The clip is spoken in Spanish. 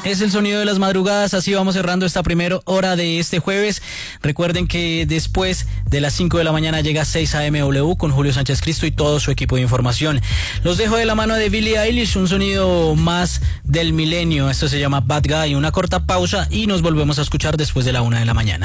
Es el sonido de las madrugadas, así vamos cerrando esta primera hora de este jueves. Recuerden que después de las 5 de la mañana llega 6 a.m. W con Julio Sánchez Cristo y todo su equipo de información. Los dejo de la mano de Billie Eilish, un sonido más del milenio. Esto se llama Bad Guy. Una corta pausa y nos volvemos a escuchar después de la 1 de la mañana.